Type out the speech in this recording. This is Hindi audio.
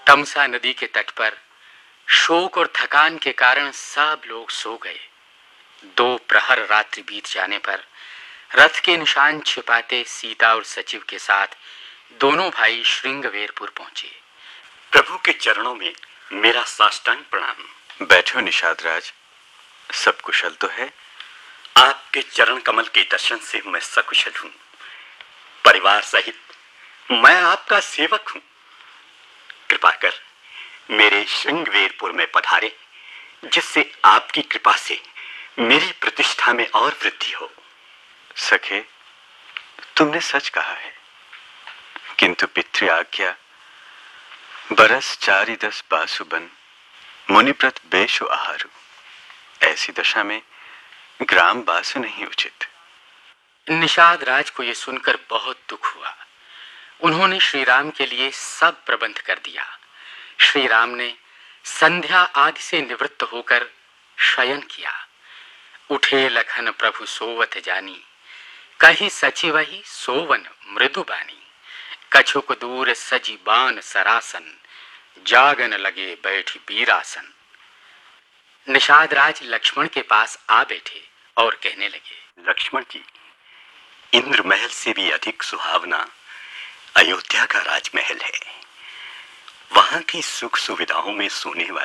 तमसा नदी के तट पर शोक और थकान के कारण सब लोग सो गए। 2 प्रहर रात्रि बीत जाने पर रथ के निशान छिपाते सीता और सचिव के साथ दोनों भाई श्रृंगवेरपुर पहुंचे। प्रभु के चरणों में मेरा साष्टांग प्रणाम। बैठो निषाद राज, सब कुशल तो है? आपके चरण कमल के दर्शन से मैं सकुशल हूं। परिवार सहित मैं आपका सेवक हूं। कृपा कर मेरे श्रृंगवेरपुर में पधारे, जिससे आपकी कृपा से मेरी प्रतिष्ठा में और वृद्धि हो। सखे, तुमने सच कहा है, किंतु पितृ आज्ञा बरस 4-10 बासुबन मुनिप्रत बेशु आहारु। ऐसी दशा में ग्राम बासु नहीं उचित। निषाद राज को यह सुनकर बहुत दुख हुआ। उन्होंने श्री राम के लिए सब प्रबंध कर दिया। श्री राम ने संध्या आदि से निवृत्त होकर शयन किया। उठे लखन प्रभु सोवत जानी, कही सचिवहि सोवन मृदु बानी। कछुक दूर सजी बान सरासन, जागन लगे बैठी बीरासन। निषाद राज लक्ष्मण के पास आ बैठे और कहने लगे, लक्ष्मण जी, इंद्र महल से भी अधिक सुहावना अयोध्या का राजमहल है। वहां की सुख सुविधाओं में सोने वाली